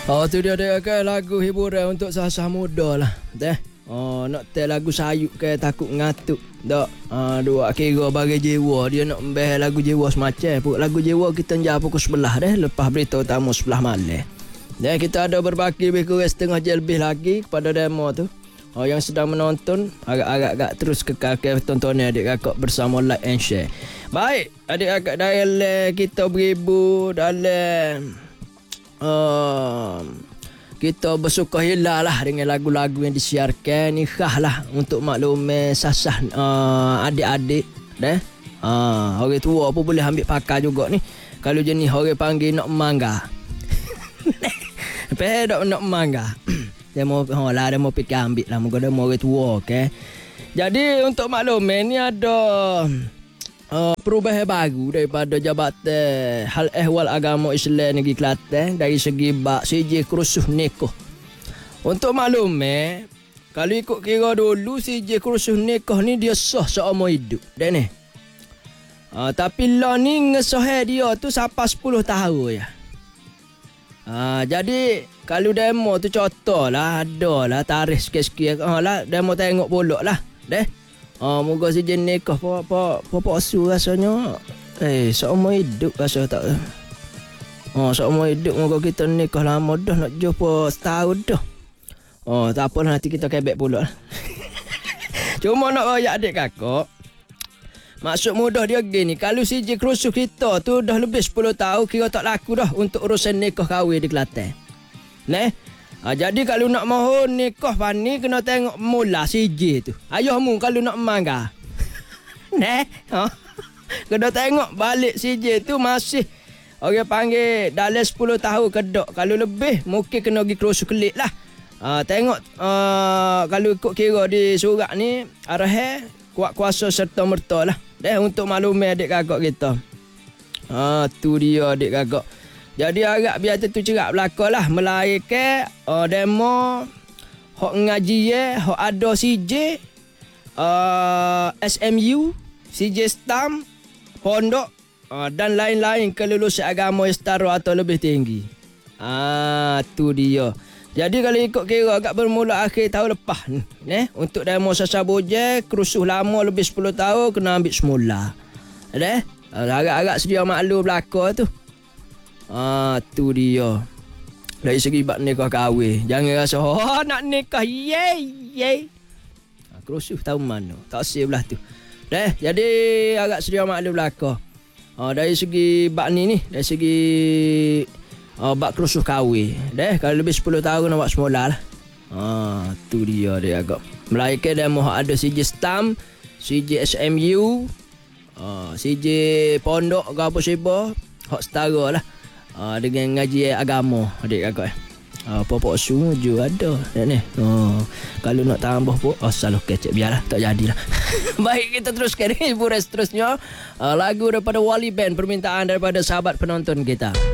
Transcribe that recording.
Oh, tu dia kan lagu hiburan untuk sah-sah muda lah. Nak tell lagu sayuk ke takut ngantuk. Tak. Dua kira bagi jiwa dia nak membahas lagu jiwa semacam. Pukul lagu jiwa kita njah pukul 11 lepas berita utama 11 malam. Kita ada berbaki lebih kurang setengah jam lebih lagi kepada demo tu. Yang sedang menonton agak-agak terus kekal ke tontonan adik kakak bersama like and share. Baik, adik kakak dalam kita beribu dalam kita bersuka hilah lah dengan lagu-lagu yang disiarkan ni khas lah untuk makluman sasah adik-adik orang tua pun boleh ambil pakai juga ni. Kalau jenis orang panggil nak mangga pedok nak mangga dia mau dia mau fikir ambil lah moga dia mau orang tua okey. Jadi untuk makluman ni ada perubahan baru daripada Jabatan Hal Ehwal Agama Islam Negeri Kelantan dari segi bab CJ kerusuh nikah. Untuk makluman, kalau ikut kira dulu CJ kerusuh nikah ni dia sah seumur hidup. Dan ni. Tapi law ni ngesah dia tu sampai 10 tahun ya. Jadi kalau demo tu contohlah ada lah tarikh sikit-sikit lah demo tengok pulak lah. Moga CJ nikah apa asu rasanya. Seumur hidup rasa tak. Seumur hidup moga kita nikah lama dah nak jumpa setahun dah. Tak apalah nanti kita kebek pula lah. Cuma nak royak adik kakak. Maksud mudah dia gini, kalau CJ kerusuh kita tu dah lebih 10 tahun kira tak laku dah untuk urusan nikah kahwin di Kelantan. Jadi kalau nak mahu nikah pani kena tengok mula CJ tu. Ayahmu kalau nak mangga. Kena tengok balik CJ tu masih orang panggil dalam 10 tahun kedok. Kalau lebih mungkin kena pergi kerusuh kelik lah. Tengok kalau ikut kira di surat ni arah kuat kuasa serta merta lah. Untuk maklumat adik kakak kita. Tu dia adik kakak. Jadi agak biar tu cerak belakang lah. Melahirkan demo hok ngaji hok ada CJ SMU CJ STAM pondok dan lain-lain kelulusan agama yang setara atau lebih tinggi. Tu dia. Jadi kalau ikut kira agak bermula akhir tahun lepas ni. Untuk demo Sasaboja kerusuh lama lebih 10 tahun kena ambil semula. Agak-agak sedia maklum belakang tu. Tu dia. Dari segi bab nikah kahwin. Jangan rasa nak nikah yey. Kerusuh tahun mana? Tak save belah tu. Jadi agak sedia maklum belakang. Dari segi bab ni dari segi bab kerusuh kahwin. Kalau lebih 10 tahun nak buat semula lah. Tu dia agak. Melainkan dia mahu ada CJ STAM, CJ SMU, CJ pondok ke apa siapa. Hak setara lah. Dengan ngaji agama adik kakak. Popok suju ada ni. Kalau nak tambah pun asal kecek biarlah tak jadilah. Baik, kita teruskan hiburan seterusnya. Lagu daripada Wali Band permintaan daripada sahabat penonton kita.